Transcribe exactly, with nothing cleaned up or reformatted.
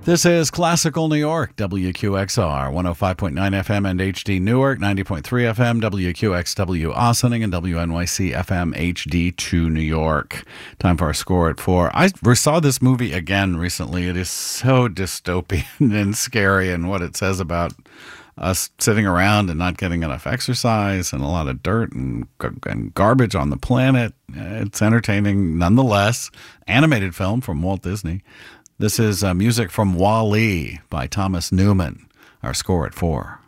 This is Classical New York, W Q X R, one oh five point nine F M and H D Newark, ninety point three F M, W Q X W Ossining, and W N Y C F M H D two New York. Time for our score at four. I saw this movie again recently. It is so dystopian and scary, and what it says about us sitting around and not getting enough exercise and a lot of dirt and, and garbage on the planet. It's entertaining nonetheless. Animated film from Walt Disney. This is uh, music from Wall-E by Thomas Newman. Our score at four.